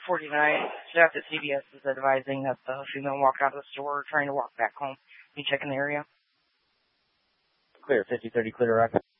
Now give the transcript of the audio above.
49. Staff at CBS is advising that the female walked out of the store trying to walk back home. Can you check in the area? Clear, 5030, clear to rocket.